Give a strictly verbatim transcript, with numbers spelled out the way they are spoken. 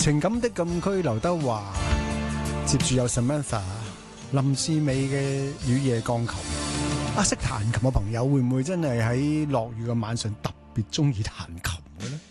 情感的禁區，劉德華，接住有 Samantha 林志美嘅雨夜鋼琴。啊，識彈琴嘅朋友會唔會真係喺落雨嘅晚上特別中意彈琴嘅咧？